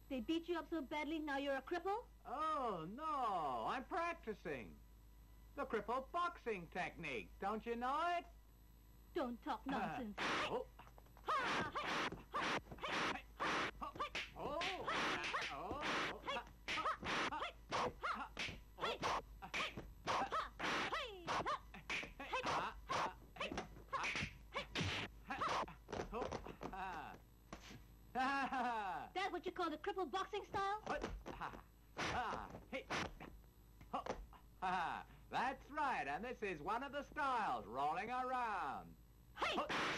They beat you up so badly, now you're a cripple? Oh, no, I'm practicing. The cripple boxing technique, don't you know it? Don't talk nonsense. Oh. That what you call the cripple boxing style? That's right, and this is one of the styles, rolling around. Hey!